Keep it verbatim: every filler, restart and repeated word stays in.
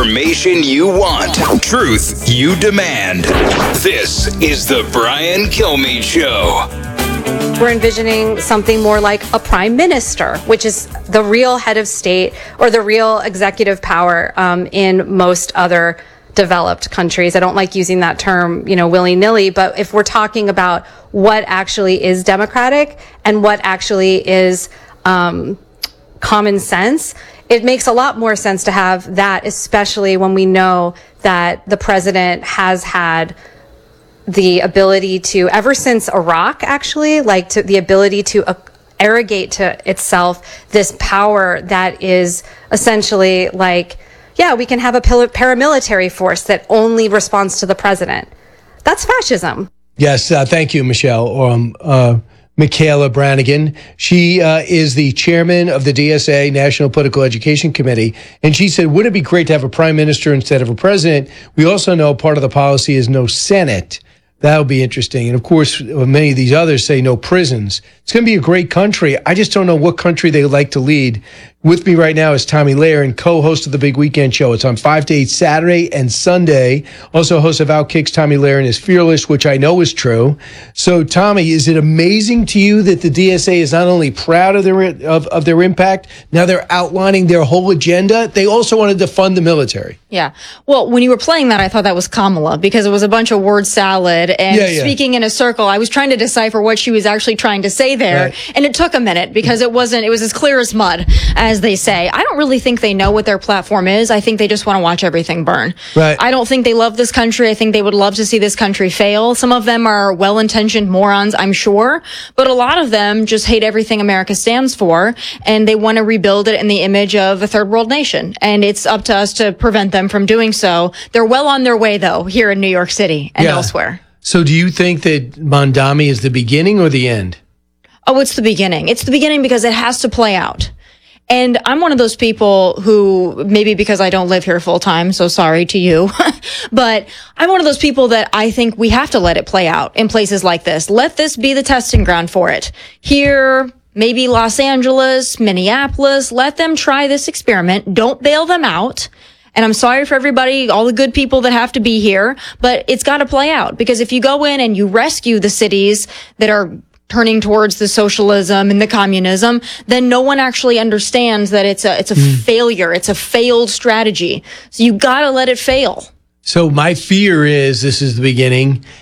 information you want. Truth you demand. This is the Brian Kilmeade Show. We're envisioning something more like a prime minister, which is the real head of state or the real executive power um, in most other developed countries. I don't like using that term, you know, willy-nilly, but if we're talking about what actually is democratic and what actually is um, common sense, it makes a lot more sense to have that, especially when we know that the president has had the ability to, ever since Iraq, actually, like to the ability to uh, arrogate to itself this power that is essentially like, yeah, we can have a paramilitary force that only responds to the president. That's fascism. Yes, uh, thank you, Michelle. Um, uh, Michaela Brannigan. She uh, is the chairman of the D S A, National Political Education Committee. And she said, wouldn't it be great to have a prime minister instead of a president? We also know part of the policy is no Senate. That'll be interesting. And of course, many of these others say no prisons. It's going to be a great country. I just don't know what country they would like to lead. With me right now is Tomi Lahren, co-host of the Big Weekend Show. It's on five to eight Saturday and Sunday. Also host of Outkick's Tomi Lahren is fearless, which I know is true. So, Tomi, is it amazing to you that the D S A is not only proud of their of, of their impact, now they're outlining their whole agenda? They also wanted to fund the military. Yeah. Well, when you were playing that, I thought that was Kamala because it was a bunch of word salad and yeah, yeah. speaking in a circle. I was trying to decipher what she was actually trying to say there. Right. And it took a minute because it wasn't, it was as clear as mud, as they say. I don't really think they know what their platform is. I think they just want to watch everything burn. Right. I don't think they love this country. I think they would love to see this country fail. Some of them are well-intentioned morons, I'm sure, but a lot of them just hate everything America stands for, and they want to rebuild it in the image of a third world nation. And it's up to us to prevent them from doing so. They're well on their way, though, here in New York City and yeah. elsewhere. So do you think that Mondami is the beginning or the end? Oh, it's the beginning. It's the beginning because it has to play out. And I'm one of those people who, maybe because I don't live here full time, so sorry to you, but I'm one of those people that I think we have to let it play out in places like this. Let this be the testing ground for it. Here, maybe Los Angeles, Minneapolis, let them try this experiment. Don't bail them out. And I'm sorry for everybody, all the good people that have to be here, but it's got to play out. Because if you go in and you rescue the cities that are turning towards the socialism and the communism, then no one actually understands that it's a it's a mm. failure. It's a failed strategy. So you got to let it fail. So my fear is this is the beginning.